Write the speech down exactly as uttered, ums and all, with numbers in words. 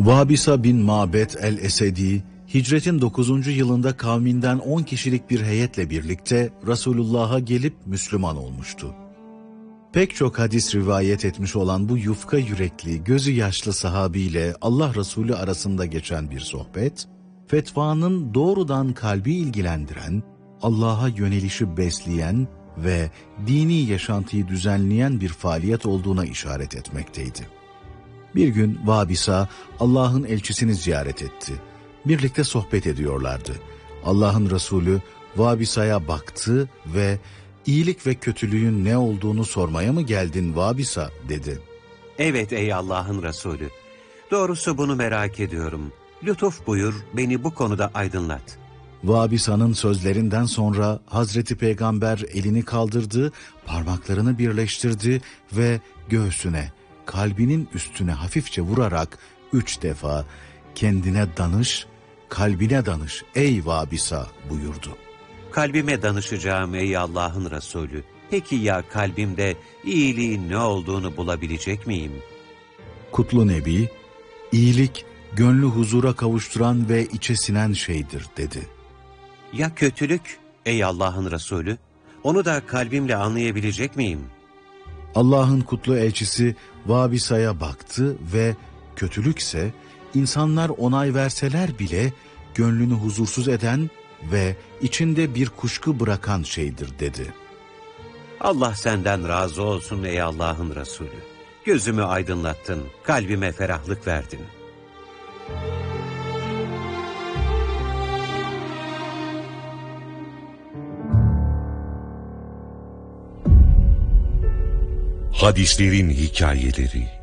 Vabisa bin Mabet el-Esedi, hicretin dokuzuncu yılında kavminden on kişilik bir heyetle birlikte Resulullah'a gelip Müslüman olmuştu. Pek çok hadis rivayet etmiş olan bu yufka yürekli, gözü yaşlı sahabiyle Allah Resulü arasında geçen bir sohbet, fetvanın doğrudan kalbi ilgilendiren, Allah'a yönelişi besleyen ve dini yaşantıyı düzenleyen bir faaliyet olduğuna işaret etmekteydi. Bir gün Vabisa Allah'ın elçisini ziyaret etti. Birlikte sohbet ediyorlardı. Allah'ın Resulü Vabisa'ya baktı ve iyilik ve kötülüğün ne olduğunu sormaya mı geldin Vabisa dedi. Evet ey Allah'ın Resulü. Doğrusu bunu merak ediyorum. Lütuf buyur, beni bu konuda aydınlat. Vabisa'nın sözlerinden sonra Hazreti Peygamber elini kaldırdı, parmaklarını birleştirdi ve göğsüne, kalbinin üstüne hafifçe vurarak üç defa kendine danış, kalbine danış ey Vabisa buyurdu. Kalbime danışacağım ey Allah'ın Resulü. Peki ya kalbimde iyiliğin ne olduğunu bulabilecek miyim? Kutlu Nebi, iyilik gönlü huzura kavuşturan ve içe sinen şeydir dedi. Ya kötülük ey Allah'ın Resulü? Onu da kalbimle anlayabilecek miyim? Allah'ın kutlu elçisi Vabisa'ya baktı ve kötülükse insanlar onay verseler bile gönlünü huzursuz eden ve içinde bir kuşku bırakan şeydir dedi. Allah senden razı olsun ey Allah'ın Resulü. Gözümü aydınlattın, kalbime ferahlık verdin. Hadislerin hikayeleri.